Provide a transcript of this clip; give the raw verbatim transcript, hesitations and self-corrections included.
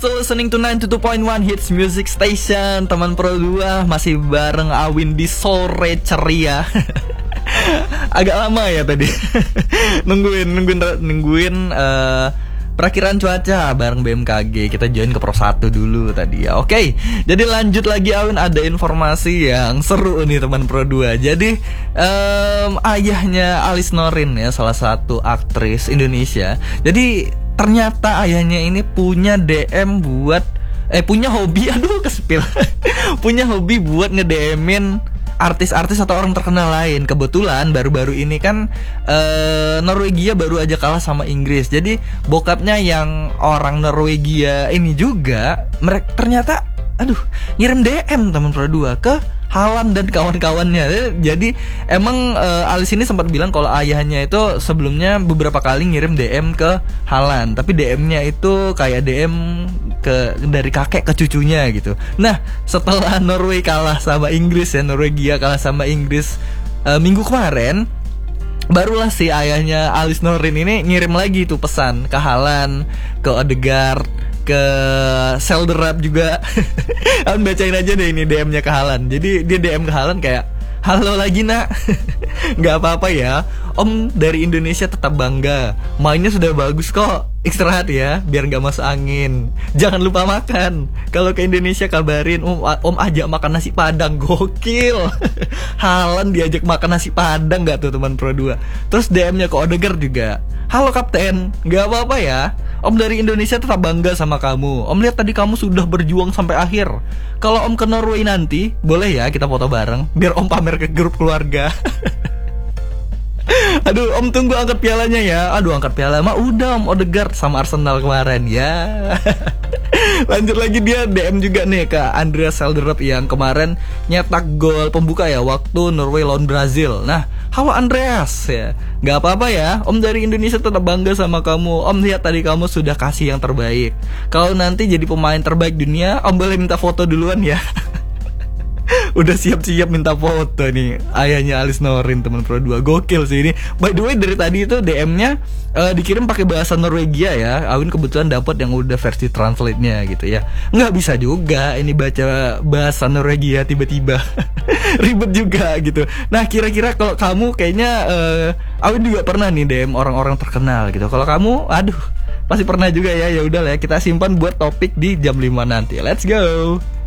still listening to ninety two point one Hits Music Station. Teman Pro dua masih bareng Awin di sore ceria. Agak lama ya tadi. nungguin nungguin nungguin uh, perakiraan cuaca bareng B M K G. Kita join ke Pro satu dulu tadi ya. Oke, jadi lanjut lagi Awin, ada informasi yang seru nih teman Pro dua. Jadi um, ayahnya Alice Norin ya, salah satu aktris Indonesia. Jadi ternyata ayahnya ini punya D M buat eh punya hobi aduh kesepil. Punya hobi buat nge-D M-in artis-artis atau orang terkenal lain. Kebetulan baru-baru ini kan uh, Norwegia baru aja kalah sama Inggris. Jadi bokapnya yang orang Norwegia ini juga mereka ternyata aduh ngirim D M teman Pro dua ke Haaland dan kawan-kawannya. Jadi emang uh, Alice ini sempat bilang kalau ayahnya itu sebelumnya beberapa kali ngirim D M ke Haaland, tapi D M-nya itu kayak D M ke dari kakek ke cucunya gitu. Nah, setelah Norway kalah sama Inggris ya, Norwegia kalah sama Inggris uh, minggu kemarin, barulah si ayahnya Alice Norin ini ngirim lagi tuh pesan ke Haaland, ke Odegaard, ke Selderap juga. Aku bacain aja deh ini D M-nya ke Haaland. Jadi dia D M ke Haaland kayak, "Halo lagi nak, nggak apa-apa ya, Om dari Indonesia tetap bangga. Mainnya sudah bagus kok. Istirahat ya, biar nggak masuk angin. Jangan lupa makan. Kalau ke Indonesia kabarin Om, Om ajak makan nasi padang." Gokil. Haaland diajak makan nasi padang nggak tuh teman Pro dua. Terus D M-nya ke Odegaard juga, "Halo kapten, nggak apa-apa ya. Om dari Indonesia tetap bangga sama kamu. Om lihat tadi kamu sudah berjuang sampai akhir. Kalau Om ke Norway nanti, boleh ya kita foto bareng, biar Om pamer ke grup keluarga." Aduh, Om tunggu angkat pialanya ya. Aduh, angkat piala mah udah Om Odegaard sama Arsenal kemarin ya. Lanjut lagi, dia D M juga nih ke Andreas Selderop yang kemarin nyetak gol pembuka ya waktu Norway lawan Brazil. Nah, halo Andreas ya, nggak apa-apa ya, Om dari Indonesia tetap bangga sama kamu. Om lihat tadi kamu sudah kasih yang terbaik. Kalau nanti jadi pemain terbaik dunia, Om boleh minta foto duluan ya. Udah siap-siap minta foto nih ayahnya Alice Norin teman Pro dua. Gokil sih ini. By the way, dari tadi itu D M-nya uh, dikirim pakai bahasa Norwegia ya. Awin kebetulan dapat yang udah versi translate-nya gitu ya. Nggak bisa juga ini baca bahasa Norwegia tiba-tiba. Ribet juga gitu. Nah, kira-kira kalau kamu kayaknya uh, Awin juga pernah nih D M orang-orang terkenal gitu. Kalau kamu, aduh, pasti pernah juga ya. Ya udah lah ya, kita simpan buat topik di jam lima nanti. Let's go.